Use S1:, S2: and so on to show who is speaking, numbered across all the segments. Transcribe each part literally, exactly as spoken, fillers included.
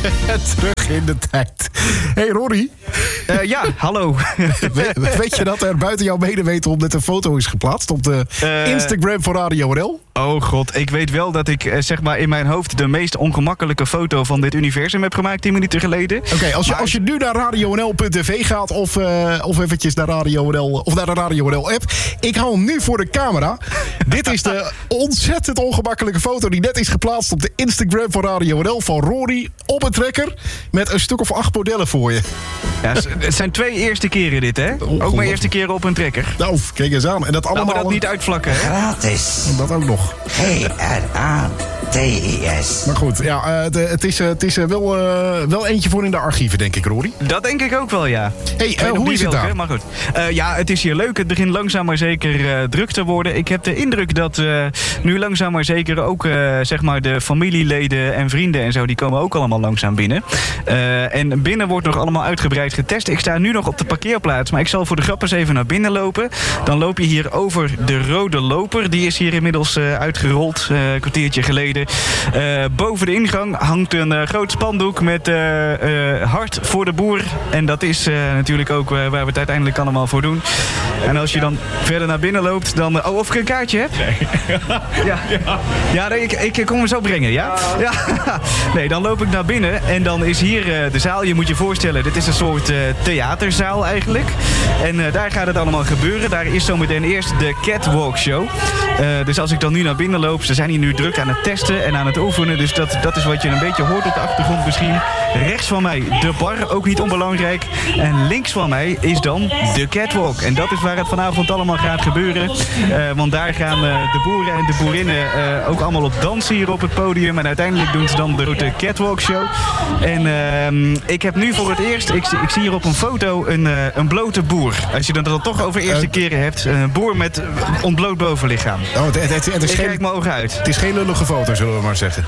S1: Terug in de tijd. Hey Rory.
S2: Uh, ja, hallo.
S1: We, weet je dat er buiten jouw medeweten net een foto is geplaatst op de uh, Instagram van Radio R L?
S2: Oh god, ik weet wel dat ik uh, zeg maar in mijn hoofd de meest ongemakkelijke foto van dit universum heb gemaakt tien minuten geleden.
S1: Oké, okay, als, je, als je nu naar radio n l punt t v gaat of, uh, of eventjes naar Radio R L of naar de Radio R L app. Ik hou hem nu voor de camera. Dit is de ontzettend ongemakkelijke foto die net is geplaatst op de Instagram van Radio R L van Rory op een trekker met een stuk of acht modellen voor je.
S2: Ja, het zijn twee eerste keren dit, hè? Oh, ook mijn eerste keren op een trekker.
S1: Nou, kijk eens aan. En dat allemaal...
S2: Nou, maar dat niet uitvlakken, hè?
S3: Gratis.
S1: En dat ook nog.
S3: G R A T I S.
S1: Maar goed, ja, uh, de, het is, uh, het is uh, wel, uh, wel eentje voor in de archieven, denk ik, Rory.
S2: Dat denk ik ook wel, ja.
S1: Hey, uh, hoe is het
S2: welke,
S1: daar?
S2: Maar goed. Uh, ja, het is hier leuk. Het begint langzaam maar zeker uh, druk te worden. Ik heb de indruk dat uh, nu langzaam maar zeker ook uh, zeg maar de familieleden en vrienden en zo, die komen ook allemaal langzaam binnen. Uh, en binnen wordt nog allemaal uitgebreid getest. Ik sta nu nog op de parkeerplaats, maar ik zal voor de grap eens even naar binnen lopen. Dan loop je hier over de rode loper. Die is hier inmiddels uh, uitgerold, uh, een kwartiertje geleden. Uh, boven de ingang hangt een uh, groot spandoek met uh, uh, hart voor de boer. En dat is uh, natuurlijk ook uh, waar we het uiteindelijk allemaal voor doen. En als je dan verder naar binnen loopt, dan... Uh, oh, of ik een kaartje heb?
S4: Nee.
S2: Ja, ja nee, ik, ik kom hem zo brengen, ja? Ja. Nee, dan loop ik naar binnen en dan is hier uh, de zaal. Je moet je voorstellen, dit is een soort uh, theaterzaal eigenlijk. En uh, daar gaat het allemaal gebeuren. Daar is zometeen eerst de Catwalk Show. Uh, dus als ik dan nu naar binnen loop, ze zijn hier nu druk aan het testen en aan het oefenen. Dus dat, dat is wat je een beetje hoort op de achtergrond misschien. Rechts van mij de bar, ook niet onbelangrijk. En links van mij is dan de Catwalk. En dat is waar het vanavond allemaal gaat gebeuren. Uh, want daar gaan uh, de boeren en de boerinnen uh, ook allemaal op dansen hier op het podium. En uiteindelijk doen ze dan de, de Catwalk Show. En uh, ik heb nu voor het eerst, ik, ik zie hier op een foto een, uh, een blote boer. Als je het dan toch over eerste uh, keren hebt. Een boer met ontbloot bovenlichaam.
S1: Oh, het, het, het, het is
S2: ik
S1: geen,
S2: kijk mijn ogen uit.
S1: Het is geen lullige foto, zullen we maar zeggen.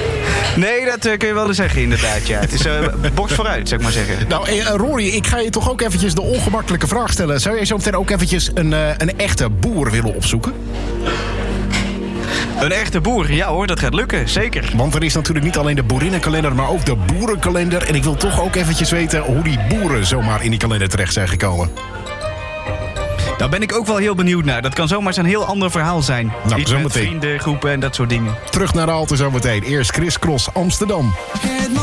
S2: Nee, dat uh, kun je wel eens zeggen inderdaad, ja. Het is uh, box vooruit, zou ik maar zeggen.
S1: Nou, uh, Rory, ik ga je toch ook eventjes de ongemakkelijke vraag stellen. Zou jij zo meteen ook eventjes een, uh, een echte boer willen opzoeken?
S2: Een echte boer, ja hoor, dat gaat lukken, zeker.
S1: Want er is natuurlijk niet alleen de boerinnenkalender, maar ook de boerenkalender. En ik wil toch ook eventjes weten hoe die boeren zomaar in die kalender terecht zijn gekomen.
S2: Daar ben ik ook wel heel benieuwd naar. Dat kan zomaar eens een heel ander verhaal zijn.
S1: Nou,
S2: Iets met vrienden, groepen en dat soort dingen.
S1: Terug naar de halte zometeen. Eerst Chris Cross, Amsterdam.